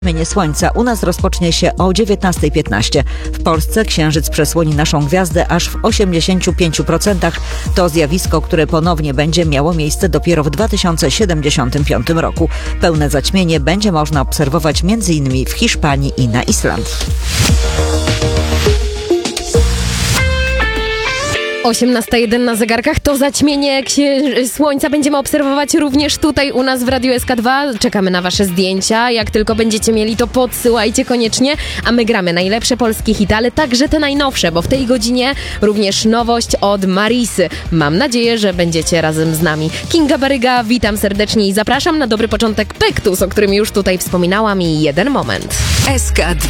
Zaćmienie słońca u nas rozpocznie się o 19:15. W Polsce księżyc przesłoni naszą gwiazdę aż w 85%. To zjawisko, które ponownie będzie miało miejsce dopiero w 2075 roku. Pełne zaćmienie będzie można obserwować m.in. w Hiszpanii i na Islandii. 18:01 na zegarkach. To zaćmienie słońca będziemy obserwować również tutaj u nas w Radiu SK2. Czekamy na wasze zdjęcia. Jak tylko będziecie mieli, to podsyłajcie koniecznie. A my gramy najlepsze polskie hity, ale także te najnowsze, bo w tej godzinie również nowość od Marisy. Mam nadzieję, że będziecie razem z nami. Kinga Baryga, witam serdecznie i zapraszam na dobry początek Pektus, o którym już tutaj wspominałam, i jeden moment. SK2